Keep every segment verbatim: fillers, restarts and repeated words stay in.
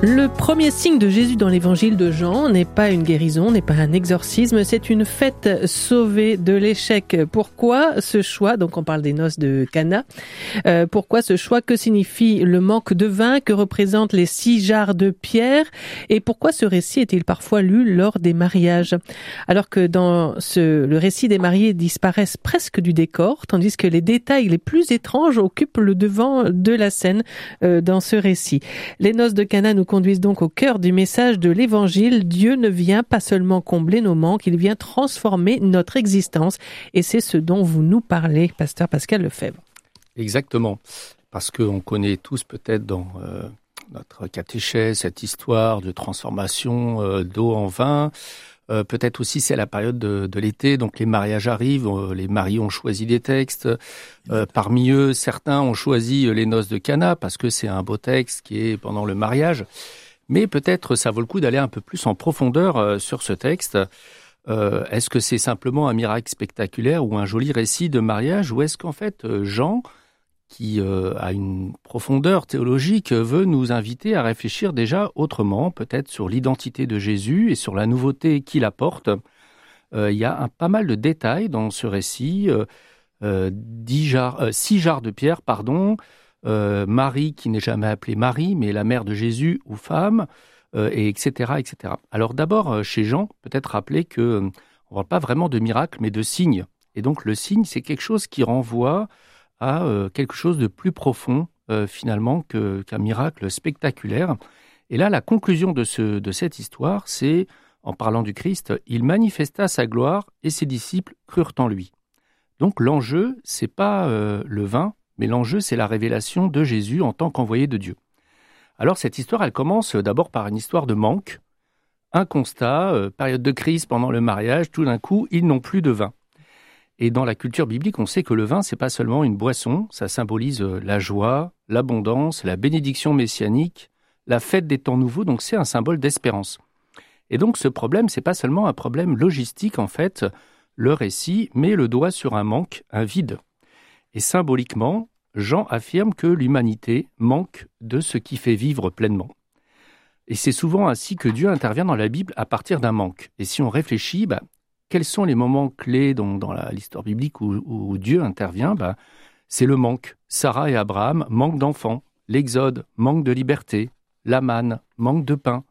Le premier signe de Jésus dans l'évangile de Jean n'est pas une guérison, n'est pas un exorcisme, c'est une fête sauvée de l'échec. Pourquoi ce choix? Donc on parle des noces de Cana. Euh, pourquoi ce choix? Que signifie le manque de vin? Que représentent les six jarres de pierre? Et pourquoi ce récit est-il parfois lu lors des mariages? Alors que dans ce, le récit des mariés disparaissent presque du décor, tandis que les détails les plus étranges occupent le devant de la scène euh, dans ce récit. Les noces de Cana nous conduisent donc au cœur du message de l'Évangile. Dieu ne vient pas seulement combler nos manques, il vient transformer notre existence. Et c'est ce dont vous nous parlez, pasteur Pascal Lefebvre. Exactement, parce qu'on connaît tous peut-être dans euh, notre catéchèse cette histoire de transformation euh, d'eau en vin. Euh, peut-être aussi c'est la période de, de l'été, donc les mariages arrivent, euh, les mariés ont choisi des textes. Euh, parmi eux, certains ont choisi les noces de Cana parce que c'est un beau texte qui est pendant le mariage. Mais peut-être ça vaut le coup d'aller un peu plus en profondeur euh, sur ce texte. Euh, est-ce que c'est simplement un miracle spectaculaire ou un joli récit de mariage, ou est-ce qu'en fait euh, Jean, qui euh, a une profondeur théologique, veut nous inviter à réfléchir déjà autrement, peut-être sur l'identité de Jésus et sur la nouveauté qu'il apporte. Euh, il y a un, pas mal de détails dans ce récit. Euh, euh, dix jarres, euh, six jarres de pierre, pardon. Euh, Marie, qui n'est jamais appelée Marie, mais la mère de Jésus ou femme, euh, et etc., et cetera. Alors d'abord, chez Jean, peut-être rappeler que euh, on ne parle pas vraiment de miracle, mais de signe. Et donc le signe, c'est quelque chose qui renvoie à euh, quelque chose de plus profond, euh, finalement, que, qu'un miracle spectaculaire. Et là, la conclusion de, ce, de cette histoire, c'est, en parlant du Christ, « Il manifesta sa gloire et ses disciples crurent en lui ». Donc l'enjeu, c'est pas euh, le vin, mais l'enjeu, c'est la révélation de Jésus en tant qu'envoyé de Dieu. Alors cette histoire, elle commence d'abord par une histoire de manque, un constat, euh, période de crise pendant le mariage, tout d'un coup, ils n'ont plus de vin. Et dans la culture biblique, on sait que le vin, c'est pas seulement une boisson, ça symbolise la joie, l'abondance, la bénédiction messianique, la fête des temps nouveaux, donc c'est un symbole d'espérance. Et donc ce problème, c'est pas seulement un problème logistique, en fait, le récit met le doigt sur un manque, un vide. Et symboliquement, Jean affirme que l'humanité manque de ce qui fait vivre pleinement. Et c'est souvent ainsi que Dieu intervient dans la Bible à partir d'un manque. Et si on réfléchit, bah, quels sont les moments clés dans, dans la, l'histoire biblique où, où Dieu intervient? bah, C'est le manque. Sarah et Abraham manquent d'enfants. L'Exode manque de liberté. La manne manque de pain.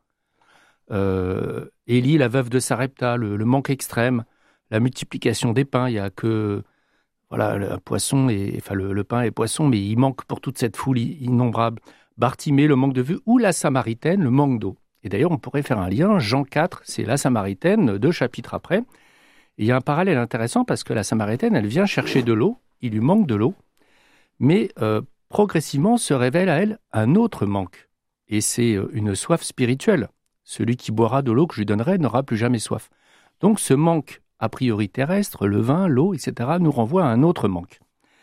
Euh, Élie, la veuve de Sarepta, le, le manque extrême. La multiplication des pains, il n'y a que voilà, le poisson et, enfin, le, le pain et poisson, mais il manque pour toute cette foule innombrable. Bartimée, le manque de vue, ou la Samaritaine, le manque d'eau. Et d'ailleurs, on pourrait faire un lien. Jean quatre, c'est la Samaritaine, deux chapitres après. Et il y a un parallèle intéressant parce que la Samaritaine, elle vient chercher de l'eau, il lui manque de l'eau, mais euh, progressivement se révèle à elle un autre manque. Et c'est une soif spirituelle. Celui qui boira de l'eau que je lui donnerai n'aura plus jamais soif. Donc ce manque a priori terrestre, le vin, l'eau, et cetera, nous renvoie à un autre manque.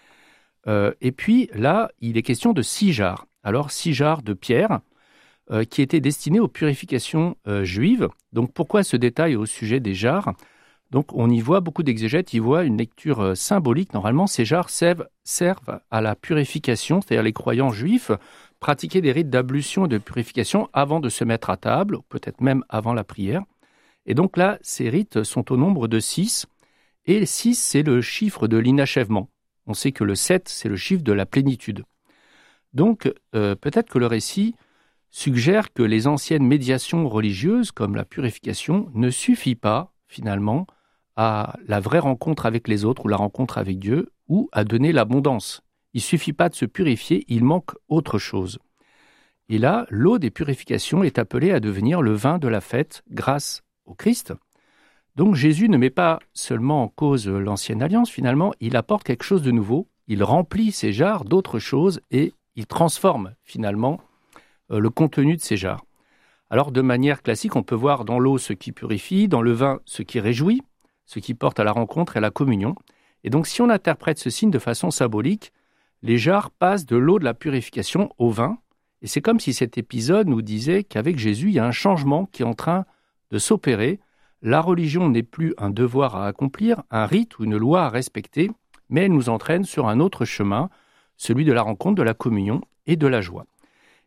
Euh, et puis là, il est question de six jarres. Alors six jarres de pierre euh, qui étaient destinées aux purifications euh, juives. Donc pourquoi ce détail au sujet des jarres? Donc on y voit, beaucoup d'exégètes y voient une lecture euh, symbolique. Normalement, ces jarres servent, servent à la purification, c'est-à-dire les croyants juifs pratiquaient des rites d'ablution et de purification avant de se mettre à table, peut-être même avant la prière. Et donc là, ces rites sont au nombre de six, et six, c'est le chiffre de l'inachèvement. On sait que le sept, c'est le chiffre de la plénitude. Donc, euh, peut-être que le récit suggère que les anciennes médiations religieuses, comme la purification, ne suffit pas, finalement, à la vraie rencontre avec les autres, ou la rencontre avec Dieu, ou à donner l'abondance. Il ne suffit pas de se purifier, il manque autre chose. Et là, l'eau des purifications est appelée à devenir le vin de la fête grâce au Christ. Donc Jésus ne met pas seulement en cause l'ancienne alliance, finalement, il apporte quelque chose de nouveau, il remplit ces jarres d'autres choses et il transforme finalement euh, le contenu de ces jarres. Alors de manière classique, on peut voir dans l'eau ce qui purifie, dans le vin ce qui réjouit, ce qui porte à la rencontre et à la communion. Et donc si on interprète ce signe de façon symbolique, les jarres passent de l'eau de la purification au vin, et c'est comme si cet épisode nous disait qu'avec Jésus, il y a un changement qui est en train de s'opérer. La religion n'est plus un devoir à accomplir, un rite ou une loi à respecter, mais elle nous entraîne sur un autre chemin, celui de la rencontre, de la communion et de la joie.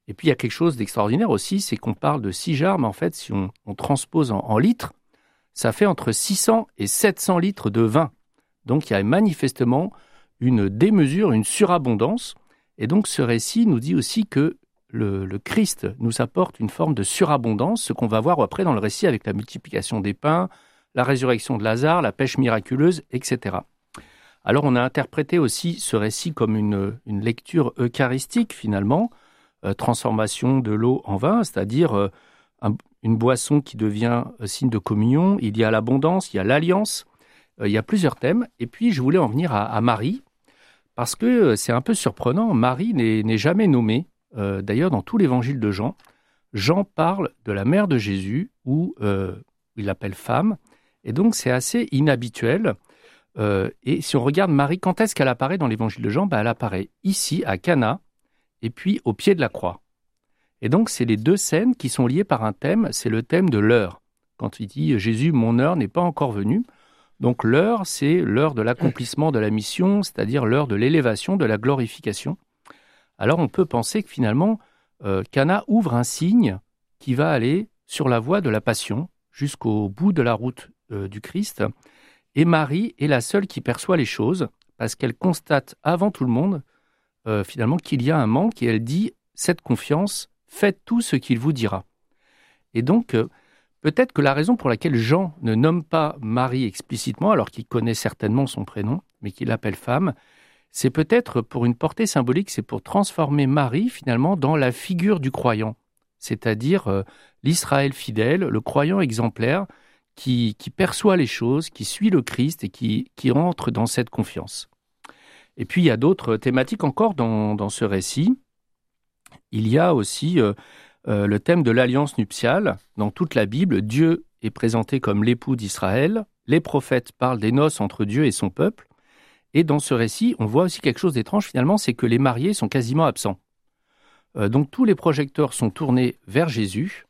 Et puis il y a quelque chose d'extraordinaire aussi, c'est qu'on parle de six jarres, mais en fait, si on, on transpose en, en litres, ça fait entre six cents et sept cents litres de vin. Donc il y a manifestement une démesure, une surabondance. Et donc ce récit nous dit aussi que le, le Christ nous apporte une forme de surabondance, ce qu'on va voir après dans le récit avec la multiplication des pains, la résurrection de Lazare, la pêche miraculeuse, et cetera. Alors on a interprété aussi ce récit comme une, une lecture eucharistique finalement, euh, transformation de l'eau en vin, c'est-à-dire euh, un, une boisson qui devient euh, signe de communion. Il y a l'abondance, il y a l'alliance, euh, il y a plusieurs thèmes. Et puis je voulais en venir à, à Marie, parce que euh, c'est un peu surprenant, Marie n'est, n'est jamais nommée. Euh, d'ailleurs, dans tout l'évangile de Jean, Jean parle de la mère de Jésus, où euh, il l'appelle femme, et donc c'est assez inhabituel. Euh, et si on regarde Marie, quand est-ce qu'elle apparaît dans l'évangile de Jean? Ben, elle apparaît ici, à Cana, et puis au pied de la croix. Et donc, c'est les deux scènes qui sont liées par un thème, c'est le thème de l'heure. Quand il dit « Jésus, mon heure n'est pas encore venue », donc l'heure, c'est l'heure de l'accomplissement de la mission, c'est-à-dire l'heure de l'élévation, de la glorification. Alors, on peut penser que finalement, euh, Cana ouvre un signe qui va aller sur la voie de la passion, jusqu'au bout de la route euh, du Christ. Et Marie est la seule qui perçoit les choses, parce qu'elle constate avant tout le monde, euh, finalement, qu'il y a un manque, et elle dit « Cette confiance, faites tout ce qu'il vous dira ». Et donc, euh, peut-être que la raison pour laquelle Jean ne nomme pas Marie explicitement, alors qu'il connaît certainement son prénom, mais qu'il l'appelle femme, c'est peut-être pour une portée symbolique, c'est pour transformer Marie, finalement, dans la figure du croyant, c'est-à-dire euh, l'Israël fidèle, le croyant exemplaire, Qui, qui perçoit les choses, qui suit le Christ et qui, qui entre dans cette confiance. Et puis, il y a d'autres thématiques encore dans, dans ce récit. Il y a aussi euh, euh, le thème de l'alliance nuptiale. Dans toute la Bible, Dieu est présenté comme l'époux d'Israël. Les prophètes parlent des noces entre Dieu et son peuple. Et dans ce récit, on voit aussi quelque chose d'étrange, finalement, c'est que les mariés sont quasiment absents. Euh, donc, tous les projecteurs sont tournés vers Jésus.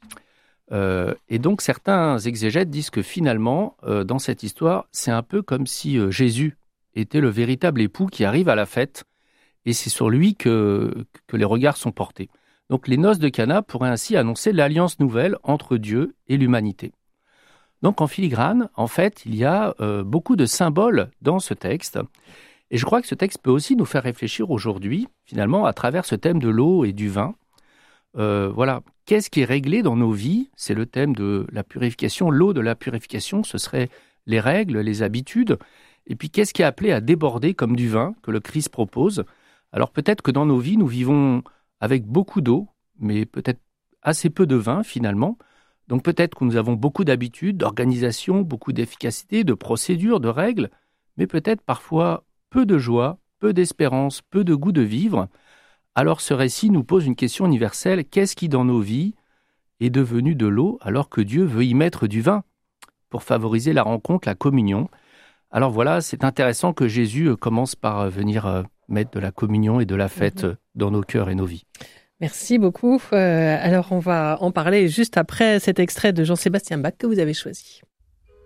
Euh, et donc, certains exégètes disent que finalement, euh, dans cette histoire, c'est un peu comme si euh, Jésus était le véritable époux qui arrive à la fête, et c'est sur lui que, que les regards sont portés. Donc, les noces de Cana pourraient ainsi annoncer l'alliance nouvelle entre Dieu et l'humanité. Donc, en filigrane, en fait, il y a euh, beaucoup de symboles dans ce texte, et je crois que ce texte peut aussi nous faire réfléchir aujourd'hui, finalement, à travers ce thème de l'eau et du vin. Euh, voilà, qu'est-ce qui est réglé dans nos vies? C'est le thème de la purification, l'eau de la purification, ce serait les règles, les habitudes. Et puis, qu'est-ce qui est appelé à déborder comme du vin que le Christ propose? Alors, peut-être que dans nos vies, nous vivons avec beaucoup d'eau, mais peut-être assez peu de vin, finalement. Donc, peut-être que nous avons beaucoup d'habitudes, d'organisation, beaucoup d'efficacité, de procédures, de règles, mais peut-être parfois peu de joie, peu d'espérance, peu de goût de vivre. Alors ce récit nous pose une question universelle. Qu'est-ce qui dans nos vies est devenu de l'eau alors que Dieu veut y mettre du vin pour favoriser la rencontre, la communion? Alors voilà, c'est intéressant que Jésus commence par venir mettre de la communion et de la fête mmh. dans nos cœurs et nos vies. Merci beaucoup. Euh, alors on va en parler juste après cet extrait de Jean-Sébastien Bach que vous avez choisi.